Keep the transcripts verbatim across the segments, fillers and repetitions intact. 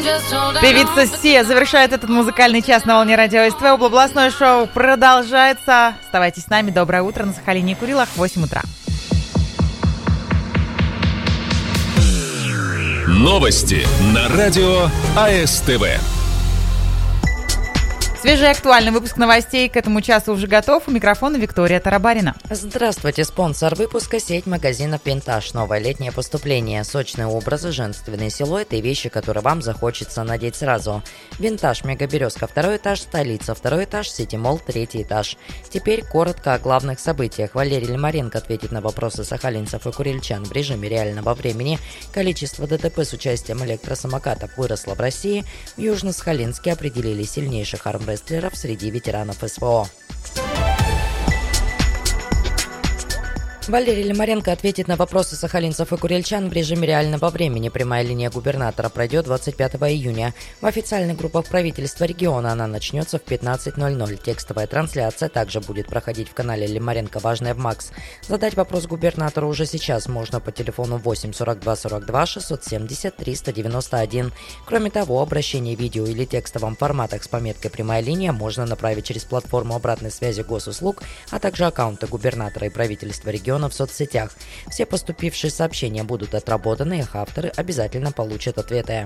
Певица Сия завершает этот музыкальный час на волне радио СТВ. Областное шоу продолжается. Оставайтесь с нами. Доброе утро. На Сахалине и Курилах, восемь утра. Новости на радио АСТВ. Свежий и актуальный выпуск новостей к этому часу уже готов. У микрофона Виктория Тарабарина. Здравствуйте, спонсор выпуска — сеть магазинов «Винтаж». Новое летнее поступление, сочные образы, женственные силуэты и вещи, которые вам захочется надеть сразу. «Винтаж», Мегаберезка, второй этаж, столица, второй этаж, Сити-молл, третий этаж. Теперь коротко о главных событиях. Валерий Лимаренко ответит на вопросы сахалинцев и курильчан в режиме реального времени. Количество ДТП с участием электросамокатов выросло в России. В Южно-Сахалинске определили сильнейших армрестлеров среди ветеранов СВО. Валерий Лимаренко ответит на вопросы сахалинцев и курильчан в режиме реального времени. Прямая линия губернатора пройдет двадцать пятого июня. В официальных группах правительства региона она начнется в пятнадцать ноль ноль. Текстовая трансляция также будет проходить в канале Лимаренко «Важное в МАКС». Задать вопрос губернатору уже сейчас можно по телефону восемь сорок два сорок два шестьсот семьдесят триста девяносто один. Кроме того, обращение в видео или текстовом форматах с пометкой «Прямая линия» можно направить через платформу обратной связи госуслуг, а также аккаунты губернатора и правительства региона в соцсетях. Все поступившие сообщения будут отработаны, их авторы обязательно получат ответы.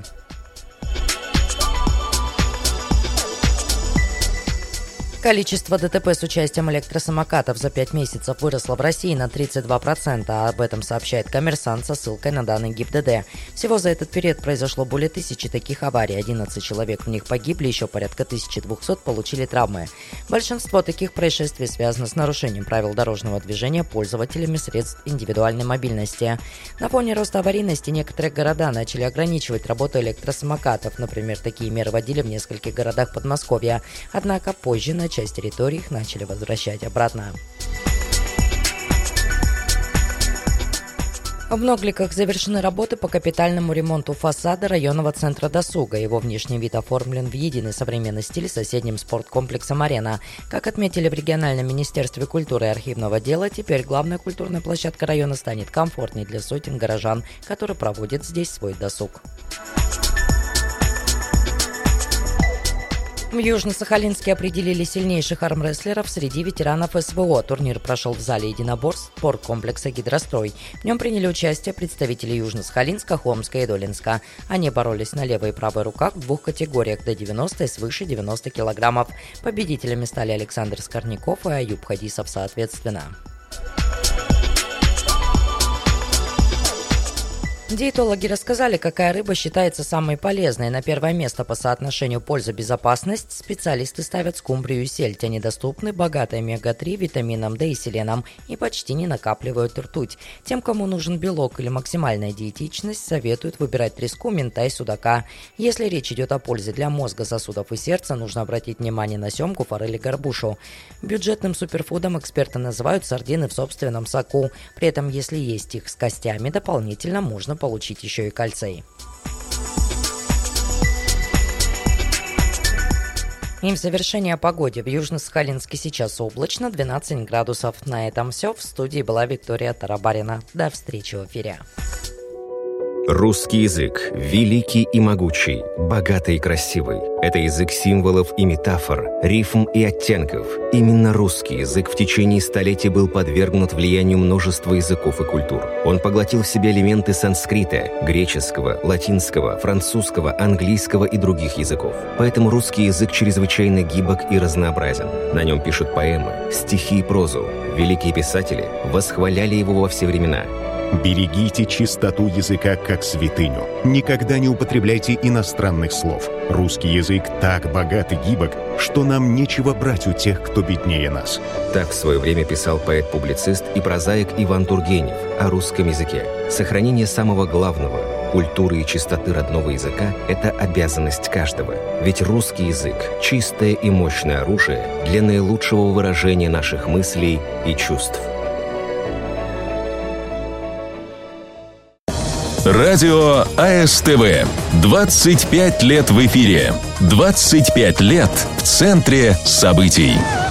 Количество ДТП с участием электросамокатов за пять месяцев выросло в России на тридцать два процента, об этом сообщает «Коммерсант» со ссылкой на данные ГИБДД. Всего за этот период произошло более тысячи таких аварий, одиннадцать человек в них погибли, еще порядка тысяча двести получили травмы. Большинство таких происшествий связано с нарушением правил дорожного движения пользователями средств индивидуальной мобильности. На фоне роста аварийности некоторые города начали ограничивать работу электросамокатов, например, такие меры вводили в нескольких городах Подмосковья, однако позже на часть территории их начали возвращать обратно. В Могликах завершены работы по капитальному ремонту фасада районного центра досуга. Его внешний вид оформлен в единый современный стиль с соседним спорткомплексом «Арена». Как отметили в региональном министерстве культуры и архивного дела, теперь главная культурная площадка района станет комфортней для сотен горожан, которые проводят здесь свой досуг. В Южно-Сахалинске определили сильнейших армрестлеров среди ветеранов СВО. Турнир прошел в зале единоборств спорткомплекса «Гидрострой». В нем приняли участие представители Южно-Сахалинска, Хомска и Долинска. Они боролись на левой и правой руках в двух категориях до девяноста и свыше девяноста килограммов. Победителями стали Александр Скорняков и Аюб Хадисов соответственно. Диетологи рассказали, какая рыба считается самой полезной. На первое место по соотношению польза-безопасность специалисты ставят скумбрию и сельдь. Они доступны, богаты омега три, витамином D и селеном и почти не накапливают ртуть. Тем, кому нужен белок или максимальная диетичность, советуют выбирать треску, минтай, судака. Если речь идет о пользе для мозга, сосудов и сердца, нужно обратить внимание на семгу, форель и горбушу. Бюджетным суперфудом эксперты называют сардины в собственном соку. При этом, если есть их с костями, дополнительно можно получить еще и кальций. И в завершение о погоде. В Южно-Сахалинске сейчас облачно, двенадцать градусов. На этом все. В студии была Виктория Тарабарина. До встречи в эфире. Русский язык – великий и могучий, богатый и красивый. Это язык символов и метафор, рифм и оттенков. Именно русский язык в течение столетий был подвергнут влиянию множества языков и культур. Он поглотил в себя элементы санскрита, греческого, латинского, французского, английского и других языков. Поэтому русский язык чрезвычайно гибок и разнообразен. На нем пишут поэмы, стихи и прозу. Великие писатели восхваляли его во все времена. Берегите чистоту языка как святыню. Никогда не употребляйте иностранных слов. Русский язык так богат и гибок, что нам нечего брать у тех, кто беднее нас. Так в свое время писал поэт-публицист и прозаик Иван Тургенев о русском языке. Сохранение самого главного – культуры и чистоты родного языка – это обязанность каждого. Ведь русский язык – чистое и мощное оружие для наилучшего выражения наших мыслей и чувств. Радио АСТВ. двадцать пять лет в эфире. двадцать пять лет в центре событий.